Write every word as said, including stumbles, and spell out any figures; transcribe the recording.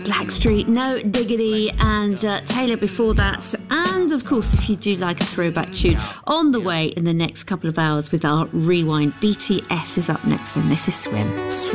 Blackstreet, No Diggity, and uh, Taylor before that. And of course, if you do like a throwback tune, on the way in the next couple of hours with our rewind. B T S is up next, then this is Swim.